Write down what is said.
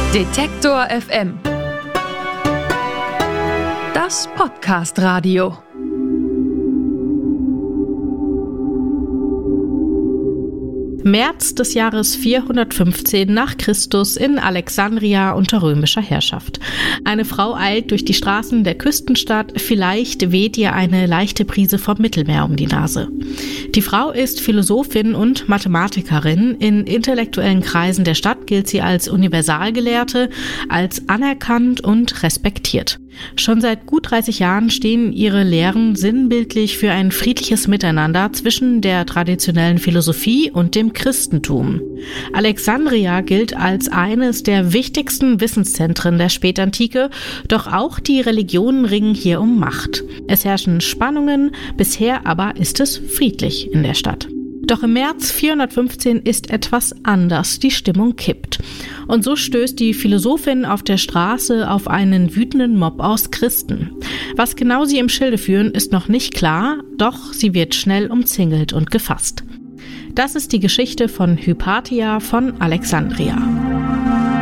Detektor FM. Das Podcast-Radio. März des Jahres 415 nach Christus in Alexandria unter römischer Herrschaft. Eine Frau eilt durch die Straßen der Küstenstadt, vielleicht weht ihr eine leichte Brise vom Mittelmeer um die Nase. Die Frau ist Philosophin und Mathematikerin. In intellektuellen Kreisen der Stadt gilt sie als Universalgelehrte, als anerkannt und respektiert. Schon seit gut 30 Jahren stehen ihre Lehren sinnbildlich für ein friedliches Miteinander zwischen der traditionellen Philosophie und dem Christentum. Alexandria gilt als eines der wichtigsten Wissenszentren der Spätantike, doch auch die Religionen ringen hier um Macht. Es herrschen Spannungen, bisher aber ist es friedlich in der Stadt. Doch im März 415 ist etwas anders, die Stimmung kippt. Und so stößt die Philosophin auf der Straße auf einen wütenden Mob aus Christen. Was genau sie im Schilde führen, ist noch nicht klar, doch sie wird schnell umzingelt und gefasst. Das ist die Geschichte von Hypatia von Alexandria.